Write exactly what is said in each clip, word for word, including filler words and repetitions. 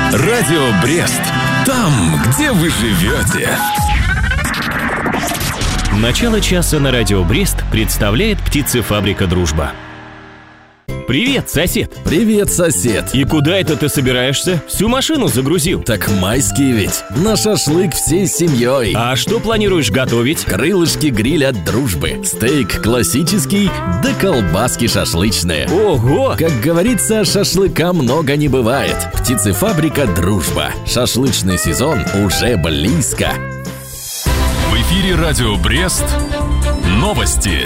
Радио Брест. Там, где вы живете. Начало часа на Радио Брест представляет птицефабрика «Дружба». Привет, сосед! Привет, сосед! И куда это ты собираешься? Всю машину загрузил? Так майские ведь, на шашлык всей семьей. А что планируешь готовить? Крылышки гриль от «Дружбы», стейк классический, да колбаски шашлычные. Ого! Как говорится, шашлыка много не бывает. Птицефабрика «Дружба». Шашлычный сезон уже близко. В эфире Радио Брест. Новости.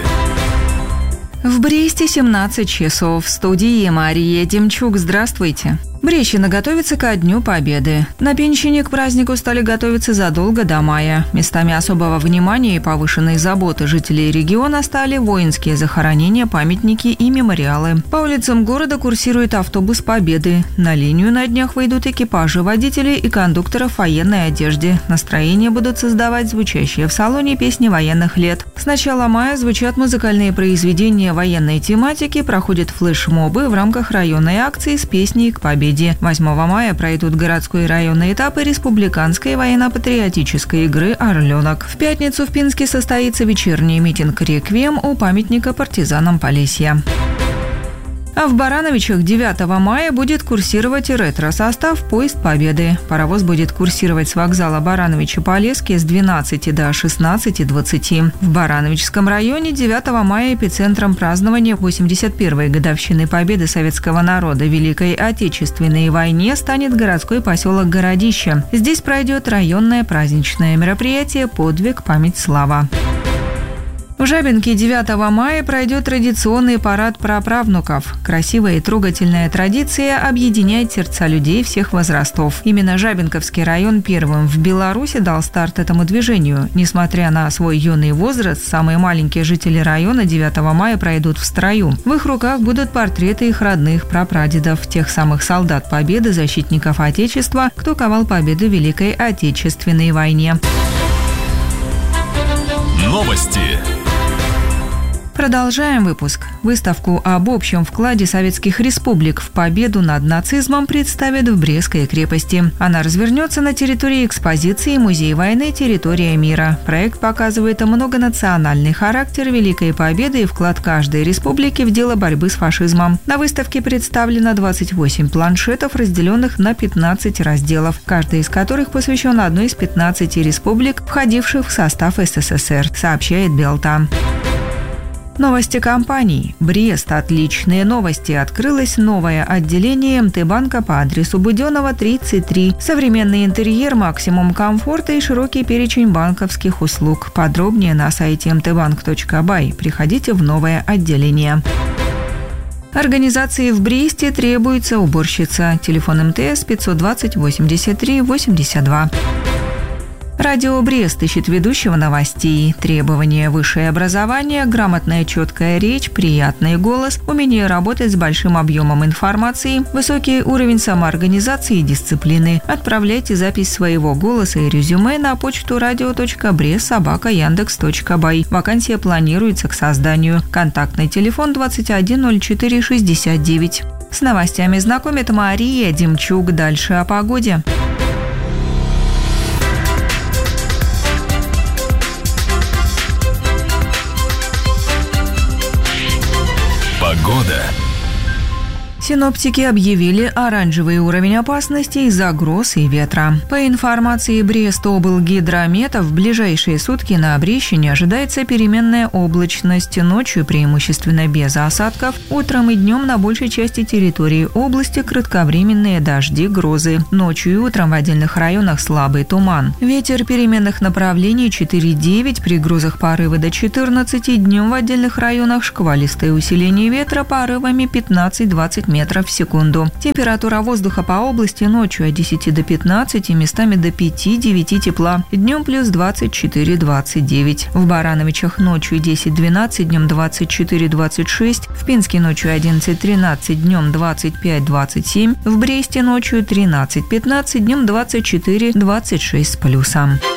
В Бресте семнадцать часов. В студии Мария Демчук. Здравствуйте. Брещина готовится ко Дню Победы. На Пенщине к празднику стали готовиться задолго до мая. Местами особого внимания и повышенной заботы жителей региона стали воинские захоронения, памятники и мемориалы. По улицам города курсирует автобус Победы. На линию на днях выйдут экипажи водителей и кондукторов в военной одежде. Настроение будут создавать звучащие в салоне песни военных лет. С начала мая звучат музыкальные произведения военной тематики, проходят флешмобы в рамках районной акции с песней к победе. восьмого мая пройдут городской и районный этапы республиканской военно-патриотической игры «Орленок». В пятницу в Пинске состоится вечерний митинг «Реквием» у памятника партизанам Полесья. А в Барановичах девятого мая будет курсировать ретро-состав «Поезд Победы». Паровоз будет курсировать с вокзала Барановичи-Полесский с двенадцати до шестнадцати двадцати. В Барановичском районе девятого мая эпицентром празднования восемьдесят первой годовщины победы советского народа в Великой Отечественной войне станет городской поселок Городище. Здесь пройдет районное праздничное мероприятие «Подвиг. Память. Слава». В Жабинке девятого мая пройдет традиционный парад праправнуков. Красивая и трогательная традиция объединяет сердца людей всех возрастов. Именно Жабинковский район первым в Беларуси дал старт этому движению. Несмотря на свой юный возраст, самые маленькие жители района девятого мая пройдут в строю. В их руках будут портреты их родных прапрадедов, тех самых солдат Победы, защитников Отечества, кто ковал победу в Великой Отечественной войне. Новости. Продолжаем выпуск. Выставку об общем вкладе советских республик в победу над нацизмом представят в Брестской крепости. Она развернется на территории экспозиции «Музей войны. Территория мира». Проект показывает многонациональный характер Великой Победы и вклад каждой республики в дело борьбы с фашизмом. На выставке представлено двадцать восемь планшетов, разделенных на пятнадцать разделов, каждый из которых посвящен одной из пятнадцати республик, входивших в состав СССР, сообщает Белта. Новости компаний. Брест. Отличные новости. Открылось новое отделение эм тэ банка по адресу Буденова, тридцать три. Современный интерьер, максимум комфорта и широкий перечень банковских услуг. Подробнее на сайте эм тэ банк точка бай. Приходите в новое отделение. Организации в Бресте требуется уборщица. Телефон эм тэ эс пятьсот двадцать восемьдесят три восемьдесят два. Радио Брест ищет ведущего новостей. Требования: высшее образование, грамотная четкая речь, приятный голос, умение работать с большим объемом информации, высокий уровень самоорганизации и дисциплины. Отправляйте запись своего голоса и резюме на почту радио точка брест собака яндекс точка бай. Вакансия планируется к созданию. Контактный телефон двадцать один ноль четыре шестьдесят девять. С новостями знакомит Мария Демчук. Дальше о погоде. Погода. Синоптики объявили оранжевый уровень опасности из-за гроз и ветра. По информации Брестоблгидромета, в ближайшие сутки на Брещине ожидается переменная облачность, ночью преимущественно без осадков, утром и днем на большей части территории области кратковременные дожди, грозы. Ночью и утром в отдельных районах слабый туман. Ветер переменных направлений четыре-девять, при грозах порывы до четырнадцати, днем в отдельных районах шквалистое усиление ветра порывами пятнадцать-двадцать метров в секунду. Температура воздуха по области ночью от десяти до пятнадцати, местами до пяти-девяти тепла. Днем плюс двадцать четыре-двадцать девять. В Барановичах ночью десять-двенадцать, днем двадцать четыре-двадцать шесть. В Пинске ночью одиннадцать-тринадцать, днем двадцать пять-двадцать семь. В Бресте ночью тринадцать-пятнадцать, днем двадцать четыре-двадцать шесть с плюсом.